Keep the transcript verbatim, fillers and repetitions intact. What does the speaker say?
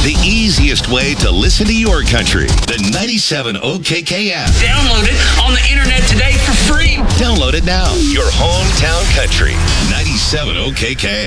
The easiest way to listen to your country. The ninety-seven O K K app. Download it on the internet today for free. Download it now. Your hometown country. ninety-seven O K K.